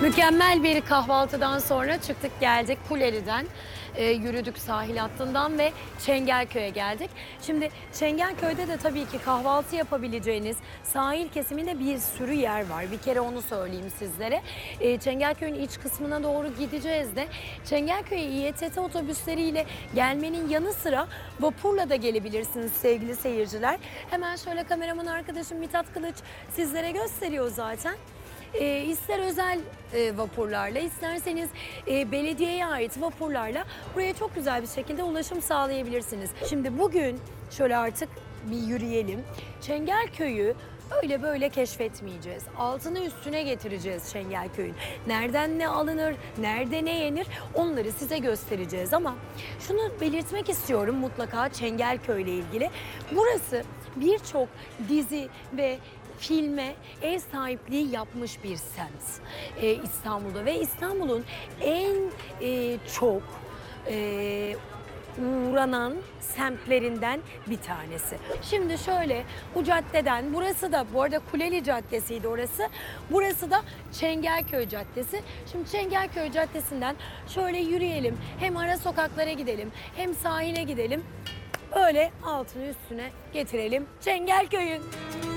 Mükemmel bir kahvaltıdan sonra çıktık geldik Kuleli'den. Yürüdük sahil hattından ve Çengelköy'e geldik. Şimdi Çengelköy'de de tabii ki kahvaltı yapabileceğiniz sahil kesiminde bir sürü yer var. Bir kere onu söyleyeyim sizlere. Çengelköy'ün iç kısmına doğru gideceğiz de Çengelköy'e İETT otobüsleriyle gelmenin yanı sıra vapurla da gelebilirsiniz sevgili seyirciler. Hemen şöyle kameraman arkadaşım Mithat Kılıç sizlere gösteriyor zaten. İster özel vapurlarla, isterseniz belediyeye ait vapurlarla buraya çok güzel bir şekilde ulaşım sağlayabilirsiniz. Şimdi bugün şöyle artık bir yürüyelim. Çengelköy'ü öyle böyle keşfetmeyeceğiz. Altını üstüne getireceğiz Çengelköy'ün. Nereden ne alınır, nerede ne yenir onları size göstereceğiz. Ama şunu belirtmek istiyorum mutlaka Çengelköy ile ilgili. Burası birçok dizi ve filme ev sahipliği yapmış bir semt İstanbul'da ve İstanbul'un en çok uğranan semtlerinden bir tanesi. Şimdi şöyle bu caddeden, burası da bu arada Kuleli Caddesi'ydi orası. Burası da Çengelköy Caddesi. Şimdi Çengelköy Caddesi'nden şöyle yürüyelim. Hem ara sokaklara gidelim hem sahile gidelim. Böyle altını üstüne getirelim Çengelköy'ün.